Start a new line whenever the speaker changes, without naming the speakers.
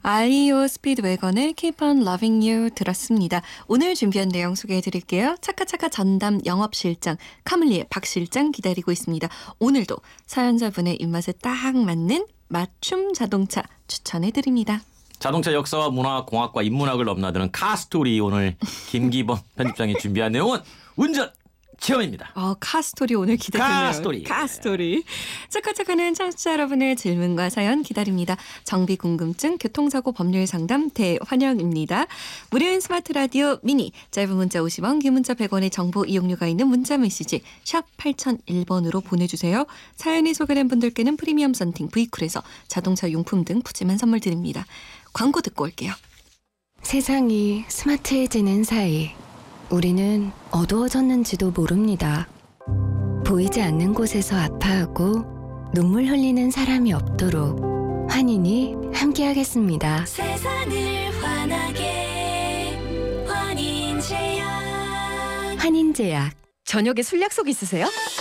REO 스피드웨건의 Keep on Loving You 들었습니다. 오늘 준비한 내용 소개해드릴게요. 차카차카 전담 영업실장 카물리의 박 실장 기다리고 있습니다. 오늘도 사연자분의 입맛에 딱 맞는 맞춤 자동차 추천해드립니다.
자동차 역사와 문화, 공학과 인문학을 넘나드는 카스토리. 오늘 김기범 편집장이 준비한 내용은 운전 체험입니다.
카스토리 오늘 기대되네요.
카스토리.
카스토리. 차카차카는 청취자 여러분의 질문과 사연 기다립니다. 정비 궁금증, 교통사고 법률 상담 대환영입니다. 무료인 스마트 라디오 미니, 짧은 문자 50원, 긴 문자 100원의 정보 이용료가 있는 문자 메시지 샵 8001번으로 보내주세요. 사연이 소개된 분들께는 프리미엄 썬팅 V쿨에서 자동차 용품 등 푸짐한 선물 드립니다. 광고 듣고 올게요.
세상이 스마트해지는 사이 우리는 어두워졌는지도 모릅니다. 보이지 않는 곳에서 아파하고 눈물 흘리는 사람이 없도록 환인이 함께하겠습니다.
세상을 환하게 환인제약.
환인제약.
저녁에 술 약속 있으세요?